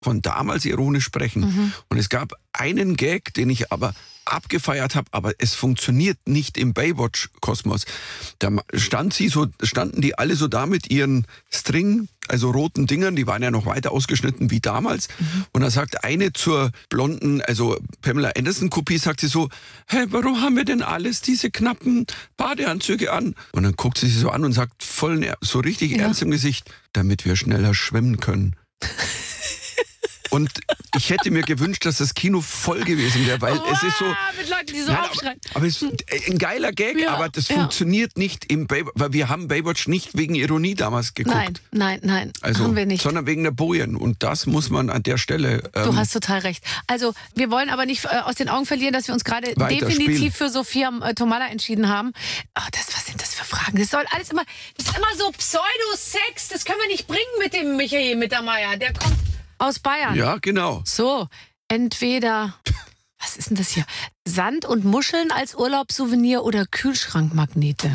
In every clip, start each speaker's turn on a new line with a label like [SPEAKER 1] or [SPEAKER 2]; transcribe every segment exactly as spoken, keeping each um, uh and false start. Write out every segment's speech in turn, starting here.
[SPEAKER 1] von damals ironisch sprechen. Mhm. Und es gab einen Gag, den ich aber abgefeiert habe, aber es funktioniert nicht im Baywatch-Kosmos. Da stand sie so, standen die alle so da mit ihren String, also roten Dingern, die waren ja noch weiter ausgeschnitten wie damals. Mhm. Und da sagt eine zur blonden, also Pamela Anderson-Kopie, sagt sie so, hey, warum haben wir denn alles diese knappen Badeanzüge an? Und dann guckt sie sich so an und sagt voll, so richtig ja. ernst im Gesicht, damit wir schneller schwimmen können. Und ich hätte mir gewünscht, dass das Kino voll gewesen wäre, weil oh, es ist so...
[SPEAKER 2] Mit Leuten, die so
[SPEAKER 1] nein,
[SPEAKER 2] aufschreien.
[SPEAKER 1] Aber, aber es ist ein geiler Gag, ja, aber das ja. funktioniert nicht im Baywatch, weil wir haben Baywatch nicht wegen Ironie damals geguckt.
[SPEAKER 2] Nein, nein, nein,
[SPEAKER 1] also,
[SPEAKER 2] haben wir nicht.
[SPEAKER 1] Sondern wegen der Bojen. Und das muss man an der Stelle... Ähm,
[SPEAKER 2] du hast total recht. Also wir wollen aber nicht äh, aus den Augen verlieren, dass wir uns gerade definitiv spielen. für Sophia äh, Tomalla entschieden haben. Oh, das, was sind das für Fragen? Das soll alles immer... Das ist immer so Pseudo-Sex. Das können wir nicht bringen mit dem Michael Mittermeier. Der kommt... aus Bayern.
[SPEAKER 1] Ja, genau.
[SPEAKER 2] So, entweder, was ist denn das hier? Sand und Muscheln als Urlaubssouvenir oder Kühlschrankmagnete?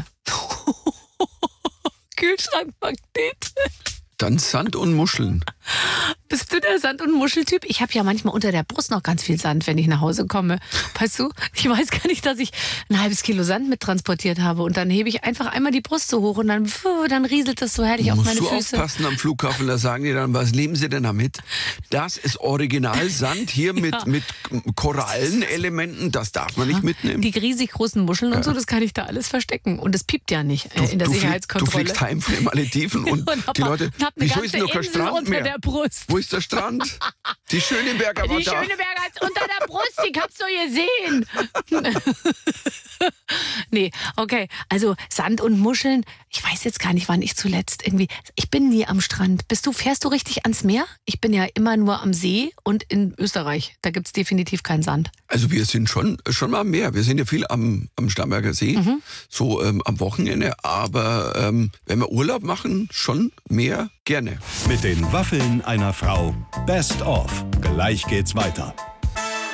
[SPEAKER 2] Kühlschrankmagnete.
[SPEAKER 1] Dann Sand und Muscheln.
[SPEAKER 2] Bist du der Sand- und Muscheltyp? Ich habe ja manchmal unter der Brust noch ganz viel Sand, wenn ich nach Hause komme. Weißt du, ich weiß gar nicht, dass ich ein halbes Kilo Sand mittransportiert habe. Und dann hebe ich einfach einmal die Brust so hoch und dann, dann rieselt das so herrlich auf meine Füße.
[SPEAKER 1] Musst du aufpassen am Flughafen, da sagen die dann, was nehmen Sie denn damit? Das ist Originalsand hier mit, ja. mit Korallenelementen, das darf man nicht mitnehmen.
[SPEAKER 2] Die riesig großen Muscheln und ja. so, das kann ich da alles verstecken. Und es piept ja nicht äh, in der
[SPEAKER 1] du
[SPEAKER 2] Sicherheitskontrolle.
[SPEAKER 1] Flieg, du fliegst heim von den Malediven und, und die Leute, wieso ist noch kein Strand mehr?
[SPEAKER 2] Der Brust.
[SPEAKER 1] Wo ist der Strand? Die Schöneberger war
[SPEAKER 2] die
[SPEAKER 1] da.
[SPEAKER 2] Die Schöneberger ist unter der Brust, ich hab's doch gesehen. Nee, okay, also Sand und Muscheln, ich weiß jetzt gar nicht, wann ich zuletzt irgendwie, ich bin nie am Strand. Bist du, fährst du richtig ans Meer? Ich bin ja immer nur am See und in Österreich, da gibt's definitiv keinen Sand.
[SPEAKER 1] Also wir sind schon, schon mal am Meer, wir sind ja viel am, am Starnberger See, mhm. so ähm, am Wochenende, aber ähm, wenn wir Urlaub machen, schon mehr gerne.
[SPEAKER 3] Mit den Waffeln einer Frau. Best of. Gleich geht's weiter.